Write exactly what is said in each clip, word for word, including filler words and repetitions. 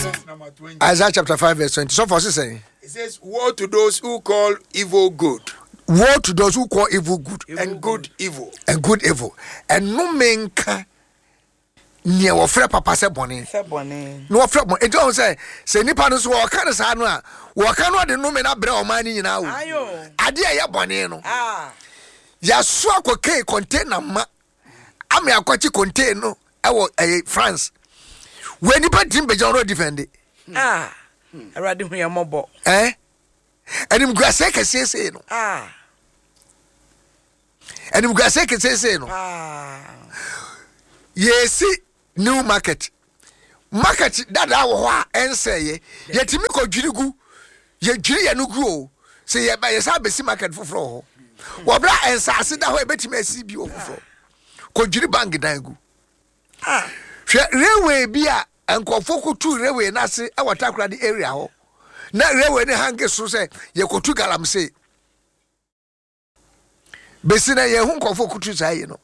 verse number twenty. Isaiah chapter five verse twenty. So for saying, It says, "Woe to those who call evil good, woe to those who call evil good, evil and good evil, and good evil, and no man can near or frɛ papa sɛ bɔne." Sɛ bɔne. No frɛ bɔne. It don't say say nipa no so wɔka no saa no a wɔka no de no me na brɛ ɔman ni nyinaa wo. Ayo. Ade a yɛ bɔne no. Ah. Ya so akɔkɛ container ma. Ame akɔkye container no ɛwɔ ɛyɛ France. When nipa tim be John defend it. Ah. Awurade hu yɛ mmɔbɔ. Eh? Enim grase kɛse sɛ no. Ah. Enim grase kɛse sɛ no. Ah. Yesi new market. Market dada wo ho a ense ye. Yetimi ko dwirigu. Ye dwiri ye no gu o. Se ye ba ye sa besi market foforo ho. Wo bra ensase da ho e betimi asi bi o foforo. Ko dwiri bank dan gu. Ah. Hwe railway bi a enkofo ko tu railway na se e watakura the area ho. Na railway ne hange so se ye ko tu galamse. Besi na ye hu nkofo ko tu sai no.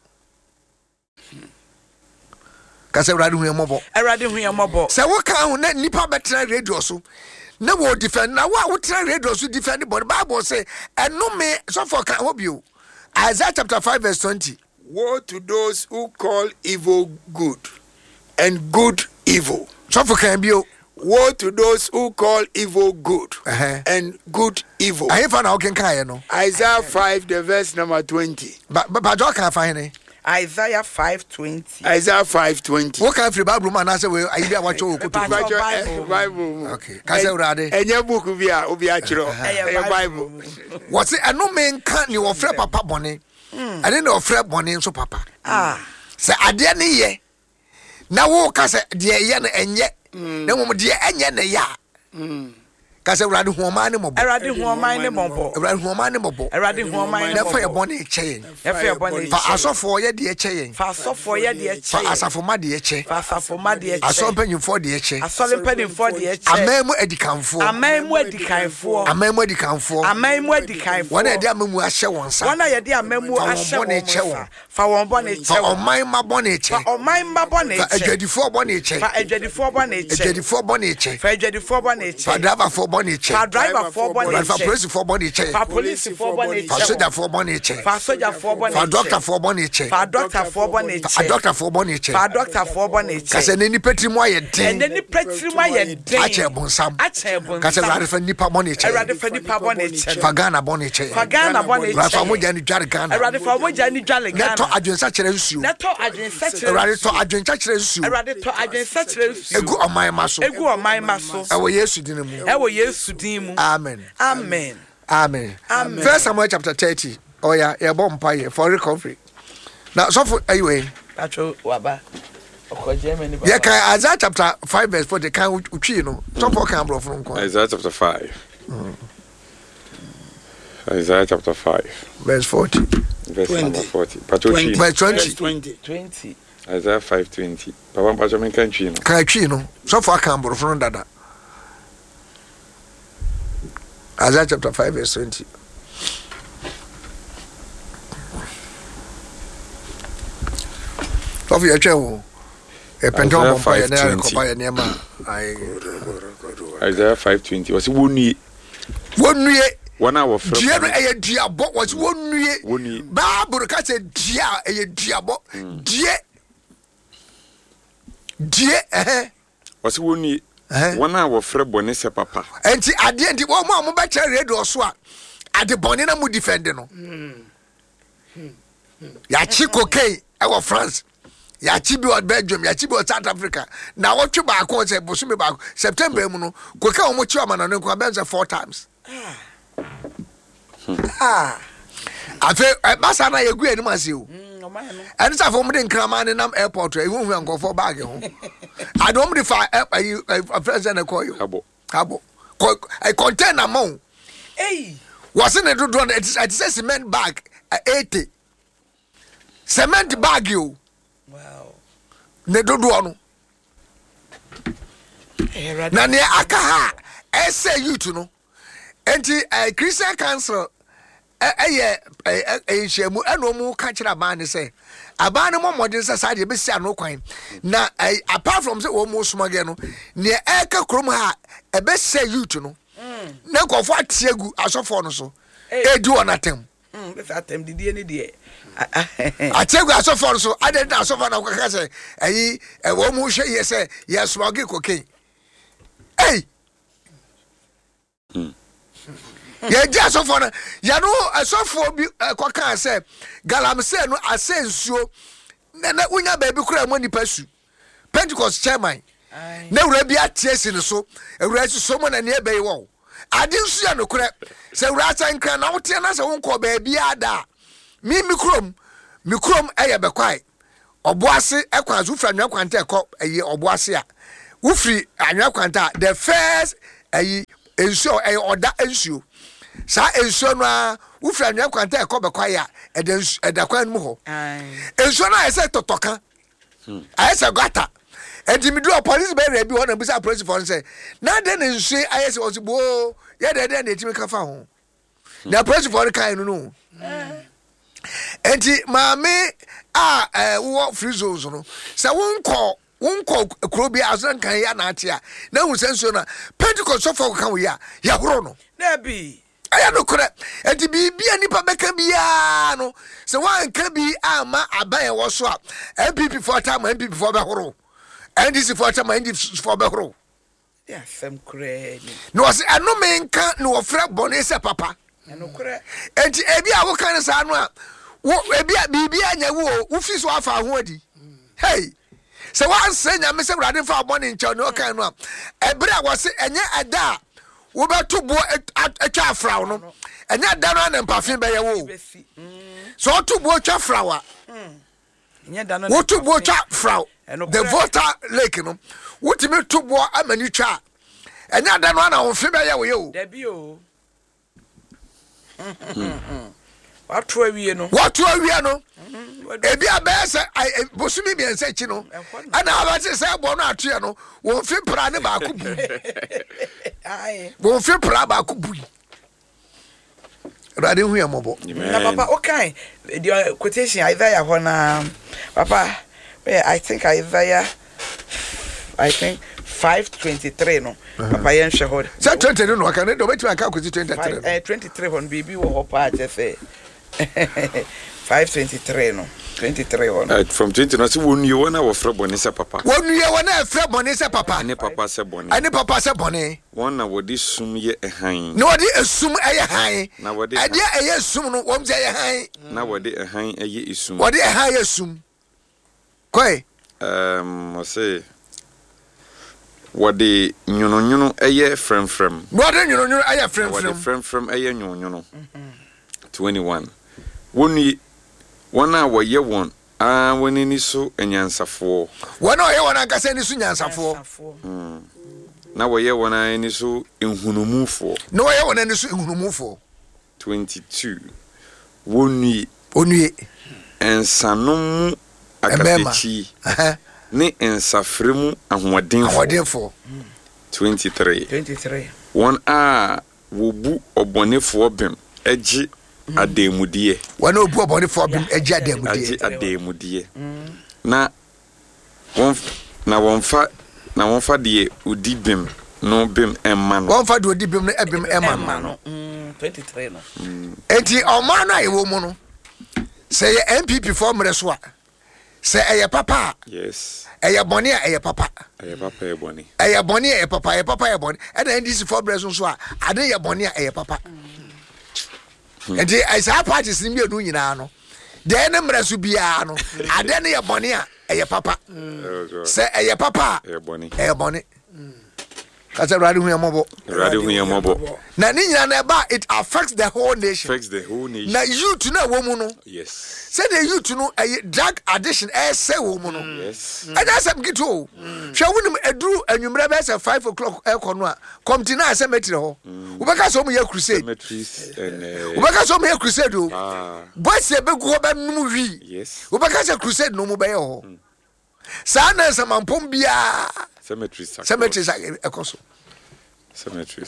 Kase Awurade hu yɛmmɔbɔ. Awurade hu yɛmmɔbɔ. Sɛ wo ka ho na nipa bɛtena radio so na wo defend na wo a wo tena radio so defend the Bible say enome so for ka ho bio. Isaiah chapter five verse twenty. Woe to those who call evil good, and good evil. So for kan bio. Woe to those who call evil good, Uh-huh. and good evil. Ayi fa na wo kan kan no. Isaiah five, the verse number twenty. Ba ba jo kan fa ne. Isaiah five twenty. Isaiah five twenty. Wo kan free Bible man na say we ayi bi a wacho wo koto. Bible. Bible. Okay. Kase Awurade. Enye book bi a obi a chiro. Ɛyɛ Bible. Wo say enome nka ni wo frɛ papa bɔne. Ade na wo frɛ bɔne nso papa. Ah. Sɛ ade ne ye na wo ka sɛ de ye no enye. Na mo de enye ne ya. Kase Awurade hu ɔman ne mɔbɔ. Awurade hu ɔman ne mmɔbɔ. Awurade hu ɔman ne mɔbɔ. Awurade hu ɔman ne Na fa ye mmɔbɔ. bɔne kyɛ yɛn. Yɛfa yɛ bɔne Fa kyɛ. asɔfo ye de kyɛ yɛn. Fa asɔfoɔ yɛ deɛ Fa kyɛ. asafo ma de kyɛ. Fa asafo ma deɛ Asɔ kyɛ. mpanyimfo de kyɛ. Asɔre mpanimfoɔ deɛ kyɛ. Aman mu adikanfo. Aman mu adikanfoɔ. Aman mu adikanfo. Aman mu adikanfoɔ. Wɔn a yɛde aman mu ahyɛ wɔn nsa. Wɔn a yɛde aman mu Fa wɔn ahyɛ bɔne wɔn kyɛ wɔn. nsa. Fa wɔn bɔne Fa kyɛ wɔn. ɔman ma bɔne Fa kyɛ. ɔman mma bɔne Fa kyɛ. adwadifoɔ bɔne kyɛ. Fa adwadifoɔ bɔne kyɛ. Adwadifoɔ bɔne kyɛ. Fa adwadifoɔ bɔne Fa kyɛ. driverfoɔ bɔne Fa kyɛ. driverfoɔ bɔne Fa kyɛ. polisifoɔ bɔne kyɛ. Fa polisifoɔ bɔne Fa kyɛ. sogyafoɔ bɔne kyɛ. Fa sogyafoɔ bɔne Fa kyɛ. doctorfoɔ bɔne kyɛ. Fa doctorfoɔ bɔne Fa kyɛ. doctorfoɔ bɔne kyɛ. Fa doctorfoɔ bɔne kyɛ. Kase ne nipa tiri mu ayɛ den. Ɛnɛ nipa tirim ayɛ den. Akyɛ bonsam. Akyɛ bonsam. Kase Awurade fa nipa bɔne kyɛ. Awurade fa nipa bɔne kyɛ. Fa Ghana bɔne kyɛ. Fa Ghana bɔne Awurade fa kyɛ. mogya ne dware Ghana. Awurade fa mogya ne dwale Na tɔ Ghana. adwensakyerɛ nsuo. Na tɔ adwensakyerɛ Awurade nsuo. tɔ adwensakyerɛ nsuo. Awurade tɔ adwensakyerɛ nsuo. Egu ɔman ma so. Egu ɔman ma so. Ɛwɔ Yesu din mu. Ɛwɔ Yesu din mu. Amen. Amen. Amen. Amen. First Samuel chapter thirty. Oh yeah, yeah, bomb pie for recovery. Now, so for anyway. Patro waba. Okoje me ni baba. Yeah, can Isaiah chapter five verse forty can uchi no. So for can bro from kwa. Isaiah chapter five. Mm. Isaiah chapter five. Verse forty. Verse twenty. number forty. Patrochi. Verse twenty. Verse twenty. twenty. Isaiah five twenty. Papa Pacho men kan twi no. Can uchi no. So for can bro from dada. Isaiah chapter five verse twenty. So for your chair. A penton bomb pie na ko pie na ma. Ai. Isaiah five twenty. Was woni Wonue. one hour from. Dia no eye diabo was wonue. Woni. Bible ka say dia eye diabo. Die. Die eh. Was woni Eh. one hour from bone se papa. Enti ade enti wo mo mo be tell radio so a ade bone na mu defend no. Ya chi cocaine e wo France. Ya chi bi o Belgium, ya chi bi o South Africa. Na wo twe ba ko se bosu me ba September mu no. Cocaine o mo chi o ma no ko be four times. Ah. Afi basa na yegu eni ma se o. Mm, o man no. And so from the Kraman and airport, I won't go for bag home. I don't defy a president call you. Abo. Abo. I contain amount. Hey. Wasn't it to do it? It says cement bag eighty. Cement bag you. Wow. Ne do do no. Hey, Radi. Na ne akaha. I say you to know. Enti a Christian council. Eh eh eh shemu eno mu ka kira ban ne say aba ne modern society be sia no kwan na apart from say wo mo smage no ne e ka krom ha e be say youth no na kofo atiegu asofo no so e di on atem mm be atem didi ni de atiegu asofo no so ade na asofo na kwaka say ayi wo mo hwe ye say ye smage cocaine hey ye di asofo no ya no asofo bi kwaka say galamse no asensuo na na unya ba bi kura mo nipa su Pentecost chairman na wura bi atiesi ne so wura si so mo na ne ebe yi wo ade nsu ya no kura se wura san kra na wote na se wonko ba bi ada mi mikrom mikrom eye be kwai oboase ekwa zu fra nwa kwanta ekọ eye oboase a ufri anwa kwanta the first eye ensu eye oda ensu sa ensu no a ufra nwa kwanta ekọ be kwai a eda eda kwan mu ho ensu na ese totoka ese gata enti mi do police be rebi wona bisa police for say na de ne nsu ayese osibo ye de de na etimi ka fa ho na police for kan no no enti maame a eh wo free zones no se wonko wonko krobi asan kan ya na ate a na hu senso na Pentecost so for kan wo ya ya horo no na bi aya no kore enti bibia nipa beka bia no se wan ka bi ama aban wo so a M P P for time M P P for be horo N D C for time N D C for be horo ya fem kure ni no se eno menka no ofra bone se papa eno kure enti ebi a wo kan sa no a wo ebi a bibia nya wo wo fi so afa ho adi hey se wan se nya me se wrade fa bone ncha no kan no a ebre a wo se enye ada wo be to bo atwa afra no enye ada no na mpafin be ye wo so to bo atwa afra wa enye da no wo to bo atwa afra the voter lake no what me to bo amani twa enye ada no na wo fi be ye wo ye o da bi o what to awie no what to awie no ebi abese bosumi bi ense chi no ana abase se bo no atoe no wo fi pra ne ba ko bu ai wo fi pra ba ko bu rade hu ya mobo na papa okay the quotation Isaiah hona papa I think Isaiah I think five twenty-three no papa yen hwe ho say twenty no kan do beti aka ko twenty-three eh twenty-three hon bibi wo ho pa je say five twenty-three no twenty-three one uh, from twenty no se wonu ye wona wo frɛ bone se papa wonu ye wona frɛ bone se papa ane papa se bone ane papa se bone wona wodi sum ye ehan no wodi esum eye han na wodi ade eye sum no wom je eye han na wodi ehan eye esum wodi ehan ye sum koi um say wodi nyuno nyuno eye frem frem wodi nyuno nyuno eye frem wodi frem frem frem eye nyuno nyuno twenty-one woni wona wo ye won ah woni ni so enyansafo wona ye wona kase ni so nyansafo mm na wo ye wona ni so ehunumufo no wo ye wona ni so ehunumufo twenty-two woni onue ensanom akapechi ne ensafremu ahodenfo ahodenfo twenty-three twenty-three won a wo bu obonefo bem agi ademudie wana obu obonefo bem agi ademudie agi ademudie na won na wonfa na wonfa de odi bem no bem emma no wonfa de odi bem no ebem emma no twenty-three no enti o ma na yewo mu no say M P P for mreso a say eye papa yes eye boni a eye papa eye papa eye boni eye boni eye papa eye papa eye boni and N D C for mreso so a ade ye boni a eye papa enti I say parties ni bi enu nyina no de ne mreso bia no ade ne ye boni a eye papa say eye papa eye boni eye boni kasa rade hu yamobo rade hu yamobo na ni nyina na ba it affects the whole nation affects the whole nation na youth na wo mu no yes say the youth no a drug addiction eh say wo mu no yes and that's am gitu hwe wonim eduru anwumre be say five o'clock e ko no a committee na cemetery ho wo be ka so mu ya crusade cemeteries and wo be ka so mu ya crusade o ah boys e be go be num wi yes wo be ka say crusade no mu be ho sa na samampom bia cemeteries cemeteries e ko so cemeteries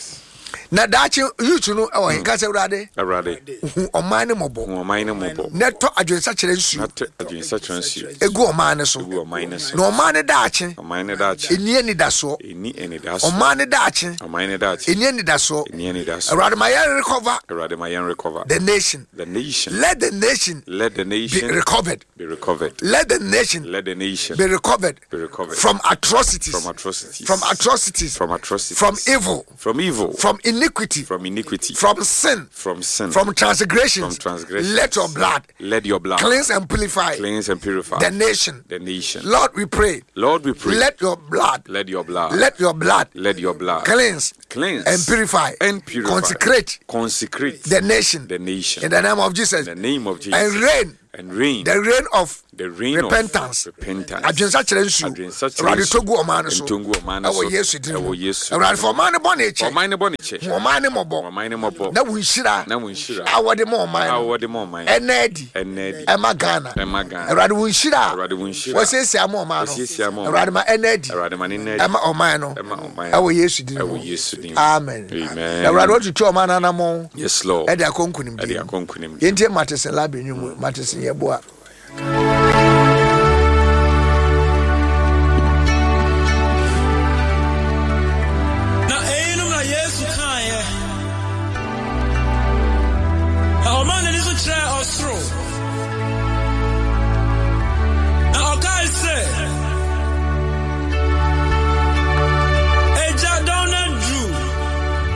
na dachi youth no e wo henka se urade Awurade oman ne mobo ɔman ne mmɔbɔ na to adwensa kyerɛ nsu na tɛ adwensakyerɛ nsuo egu oman ne so egu ɔman ne so na oman ne dachi ɔman ne daakye eni ani daso ɛni anidaso oman ne dachi ɔman ne daakye eni ani daso ɛni anidaso urade ma yɛn recover Awurade ma yɛn recover the nation the nation let the nation let the be nation recovered be recovered let the nation let the nation be recovered be recovered from atrocities from atrocities from atrocities from atrocities from evil from evil from iniquity from iniquity from sin from sin from transgressions. From transgressions. Let your blood let your blood cleanse and purify cleanse and purify the nation. the nation Lord, we pray. Lord we pray Let your blood, let your blood let your blood let your blood cleanse cleanse and purify and purify consecrate consecrate the nation the nation in the name of Jesus in the name of Jesus and reign and reign the reign of the reign repentance. of repentance Adwensa kyerɛ nsu. Adwensa kyerɛ Awurade nsu. togu ɔman no so. Ntongu ɔman no Ɛwɔ so. Yesu din mu. Ɛwɔ Yesu Awurade fa ɔman no bɔ ne kyɛ. ɔman ne bɔ ne kyɛ Ɔman ne mmɔbɔ. ɔman ne mmɔbɔ Na wo nhyira. na wo nhyira A wɔde ma ɔman a no. wɔde ma ɔman Ɛna adi. ɛnnɛ adi Ɛma Ghana. ɛma Ghana Awurade wo nhyira. Awurade wo nhyira Wɔsiesie ama ɔman Wɔsiesie no. ama ɔman. Awurade ma ɛna adi. Awurade ma ne nna adi Ɛma ɔman no. ɛma ɔman Ɛwɔ Yesu din mu. ɛwɔ Yesu din mu. Amen. Amen. Awurade wɔtutu ɔman no anammɔn. Yes Lord Ɛde akɔ nkonimdie. ɛde akɔ nkonimdie. Yɛntie Matesen Labe nnwom. Matesen yɛboa.